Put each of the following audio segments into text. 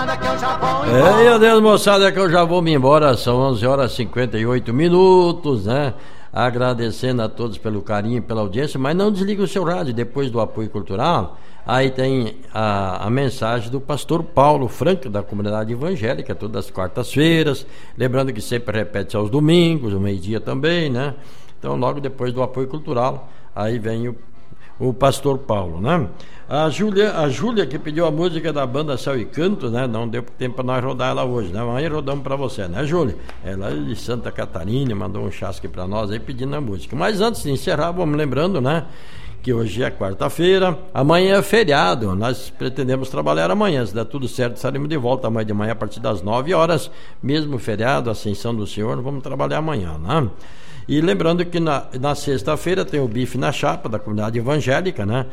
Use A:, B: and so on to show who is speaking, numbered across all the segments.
A: Meu Deus, moçada, que eu já vou me embora. São 11 horas e 58 minutos, né? Agradecendo a todos pelo carinho e pela audiência, mas não desligue o seu rádio depois do apoio cultural. Aí tem a mensagem do pastor Paulo Franco, da comunidade evangélica, todas as quartas-feiras. Lembrando que sempre repete aos domingos, ao meio-dia também, né? Então, logo depois do apoio cultural, aí vem o pastor Paulo, né? A Júlia que pediu a música da banda Céu e Canto, né? Não deu tempo para nós rodar ela hoje, né? Amanhã rodamos para você, né, Júlia? Ela é de Santa Catarina, mandou um chasque para nós aí pedindo a música. Mas antes de encerrar, vamos lembrando, né? Que hoje é quarta-feira, amanhã é feriado, nós pretendemos trabalhar amanhã, se der tudo certo, estaremos de volta amanhã de manhã a partir das 9 horas, mesmo feriado, Ascensão do Senhor, vamos trabalhar amanhã, né? E lembrando que na sexta-feira tem o bife na chapa da comunidade evangélica, né?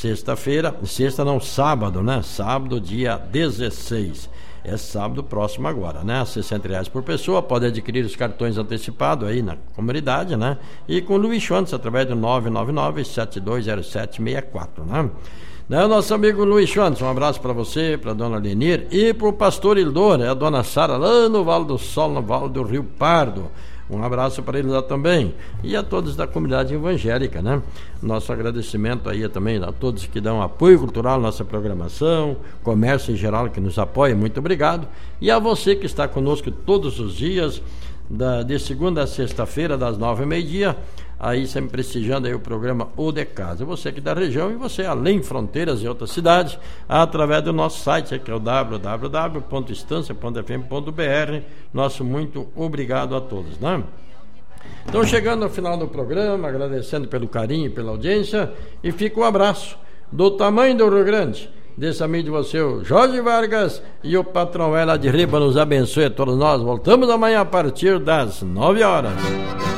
A: Sábado, né? Sábado, dia 16. É sábado próximo agora, né? R$60 por pessoa, pode adquirir os cartões antecipados aí na comunidade, né? E com o Luiz Schwantz, através do 999-720764, né? Nosso amigo Luiz Schwantz, um abraço para você, para a dona Lenir e para o pastor Ildor, a dona Sara, lá no Vale do Sol, no Vale do Rio Pardo. Um abraço para eles lá também. E a todos da comunidade evangélica, né? Nosso agradecimento aí também a todos que dão apoio cultural à nossa programação, comércio em geral que nos apoia, muito obrigado. E a você que está conosco todos os dias, de segunda a sexta-feira, das 9 ao meio-dia, aí sempre prestigiando aí o programa O de Casa. Você aqui da região e você além fronteiras em outras cidades, através do nosso site, que é o www.estancia.fm.br. Nosso muito obrigado a todos, né? Então, chegando ao final do programa, agradecendo pelo carinho e pela audiência, e fica um abraço do tamanho do Rio Grande, desse amigo de você, o Jorge Vargas, e o patrão Ela de Riba nos abençoe a todos nós. Voltamos amanhã a partir das 9 horas.